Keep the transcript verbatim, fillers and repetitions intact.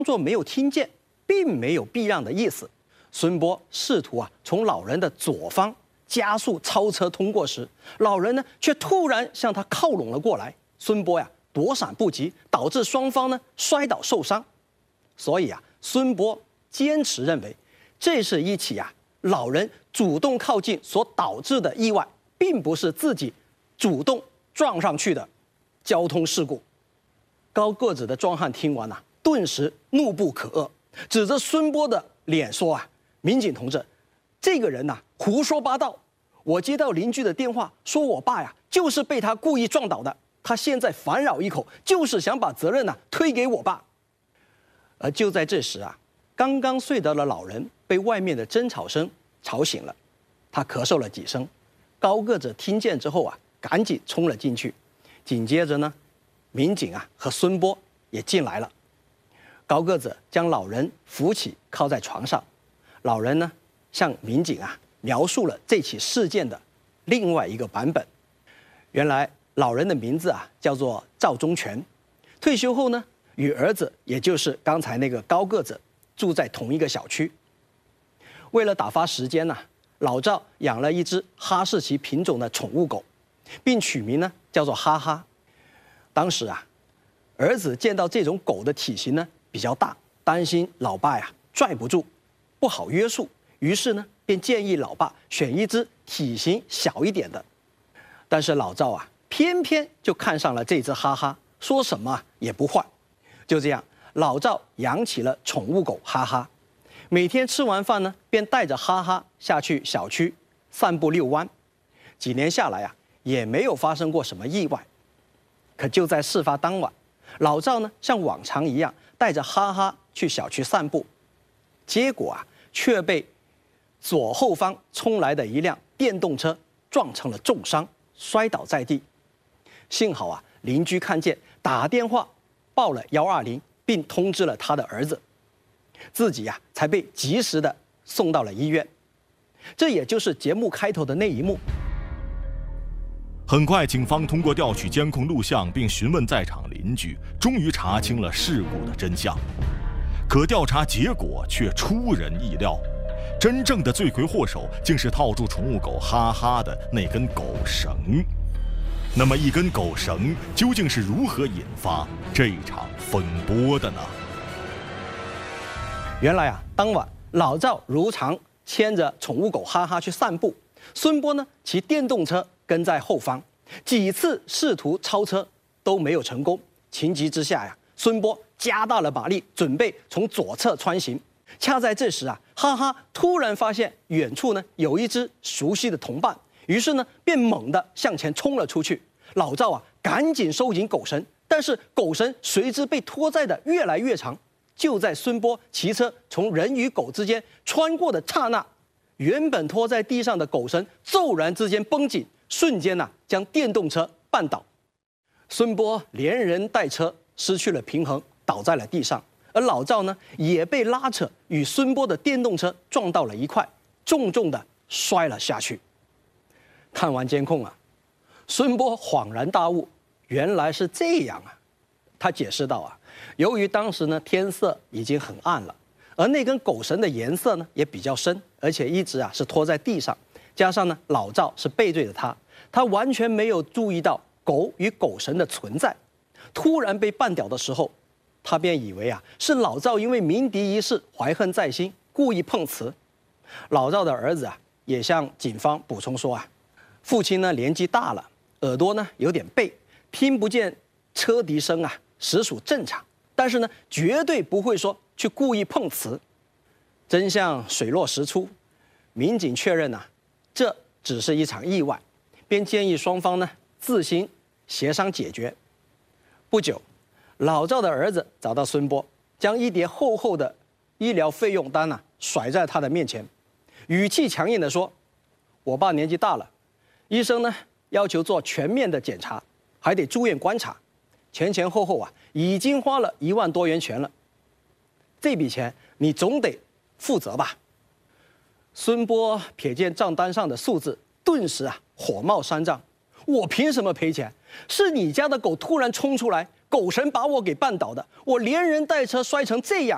作没有听见，并没有避让的意思。孙波试图啊从老人的左方加速超车通过时，老人呢却突然向他靠拢了过来。孙波呀躲闪不及，导致双方呢摔倒受伤。所以啊，孙波坚持认为，这是一起啊老人主动靠近所导致的意外，并不是自己主动撞上去的交通事故。高个子的壮汉听完呐、啊，顿时怒不可遏，指着孙波的脸说啊：“民警同志，这个人呐、啊、胡说八道！我接到邻居的电话，说我爸呀就是被他故意撞倒的，他现在反咬一口，就是想把责任呐、啊、推给我爸。”而就在这时啊，刚刚睡着的老人被外面的争吵声吵醒了，他咳嗽了几声，高个子听见之后啊，赶紧冲了进去。紧接着呢，民警啊和孙波也进来了。高个子将老人扶起，靠在床上。老人呢向民警啊描述了这起事件的另外一个版本。原来老人的名字啊叫做赵忠全，退休后呢与儿子，也就是刚才那个高个子，住在同一个小区。为了打发时间呢、啊，老赵养了一只哈士奇品种的宠物狗，并取名呢叫做哈哈。当时啊，儿子见到这种狗的体型呢比较大，担心老爸呀拽不住，不好约束，于是呢便建议老爸选一只体型小一点的。但是老赵啊偏偏就看上了这只哈哈，说什么也不换。就这样，老赵养起了宠物狗哈哈，每天吃完饭呢，便带着哈哈下去小区散步遛弯。几年下来啊，也没有发生过什么意外。可就在事发当晚，老赵呢像往常一样带着哈哈去小区散步，结果啊却被左后方冲来的一辆电动车撞成了重伤，摔倒在地。幸好啊邻居看见，打电话报了一二零，并通知了他的儿子，自己呀、啊、才被及时的送到了医院。这也就是节目开头的那一幕。 很快，警方通过调取监控录像并询问在场邻居，终于查清了事故的真相。可调查结果却出人意料，真正的罪魁祸首竟是套住宠物狗哈哈的那根狗绳。那么，一根狗绳究竟是如何引发这场风波的呢？ 原来啊，当晚老赵如常牵着宠物狗哈哈去散步，孙波呢骑电动车跟在后方，几次试图超车都没有成功。情急之下呀，孙波加大了马力，准备从左侧穿行。恰在这时啊，哈哈突然发现远处呢有一只熟悉的同伴，于是呢便猛地向前冲了出去。老赵啊赶紧收紧狗绳，但是狗绳随之被拖载的越来越长。就在孙波骑车从人与狗之间穿过的刹那，原本拖在地上的狗绳骤然之间绷紧，瞬间呐、啊、将电动车绊倒。孙波连人带车失去了平衡，倒在了地上。而老赵呢也被拉扯，与孙波的电动车撞到了一块，重重的摔了下去。看完监控啊，孙波恍然大悟，原来是这样啊。他解释道啊，由于当时呢天色已经很暗了，而那根狗绳的颜色呢也比较深，而且一直啊是拖在地上，加上呢老赵是背对着他，他完全没有注意到狗与狗绳的存在。突然被绊倒的时候，他便以为啊是老赵因为鸣笛一事怀恨在心，故意碰瓷。老赵的儿子啊也向警方补充说啊，父亲呢年纪大了，耳朵呢有点背，听不见车笛声啊，实属正常。但是呢，绝对不会说去故意碰瓷。真相水落石出，民警确认啊，这只是一场意外，便建议双方呢自行协商解决。不久，老赵的儿子找到孙波，将一叠厚厚的医疗费用单啊甩在他的面前，语气强硬地说：“我爸年纪大了，医生呢要求做全面的检查，还得住院观察，前前后后啊已经花了一万多元钱了，这笔钱你总得负责吧。”孙波瞥见账单上的数字，顿时啊火冒三丈：“我凭什么赔钱？是你家的狗突然冲出来，狗绳把我给绊倒的，我连人带车摔成这样，